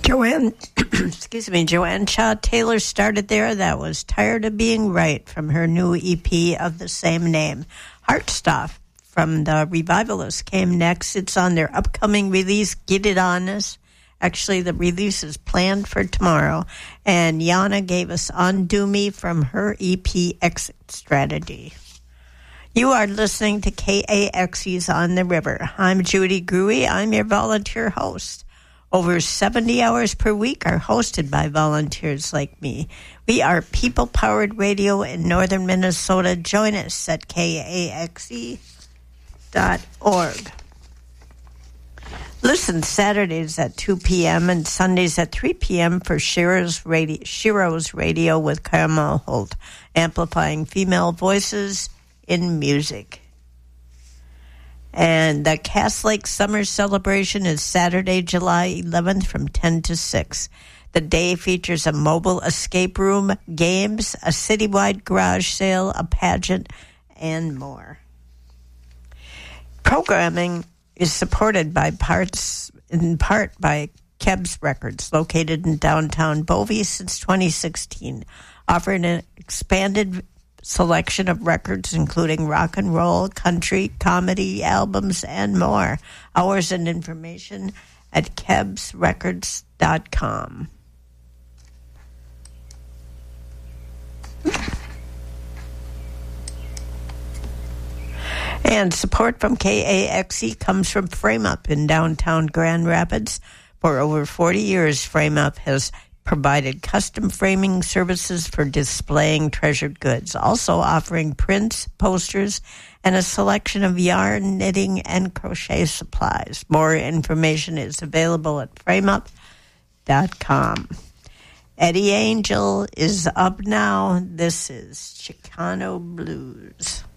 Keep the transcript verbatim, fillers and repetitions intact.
Joanne, excuse me, Joanne Shaw Taylor started there. That was Tired of Being Right from her new E P of the same name. Heart Stuff from the Revivalists came next. It's on their upcoming release, Get It On Us. Actually, the release is planned for tomorrow. And Yana gave us Undo Me from her E P Exit Strategy. You are listening to K A X E's On the River. I'm Judy Gruey. I'm your volunteer host. Over seventy hours per week are hosted by volunteers like me. We are people-powered radio in northern Minnesota. Join us at K A X E dot org. Listen Saturdays at two p.m. and Sundays at three p.m. for Shiro's Radio, Shiro's Radio with Carmel Holt, amplifying female voices in music. And the Cass Lake Summer Celebration is Saturday, July eleventh from ten to six. The day features a mobile escape room, games, a citywide garage sale, a pageant, and more. Programming is supported by parts, in part by Kebs Records, located in downtown Bovey since twenty sixteen, offering an expanded selection of records including rock and roll, country, comedy, albums, and more. Hours and information at kebs records dot com. And support from K A X E comes from Frame Up in downtown Grand Rapids. For over forty years, Frame Up has provided custom framing services for displaying treasured goods, also offering prints, posters, and a selection of yarn, knitting, and crochet supplies. More information is available at frame up dot com. Eddie Angel is up now. This is Chicano Blues.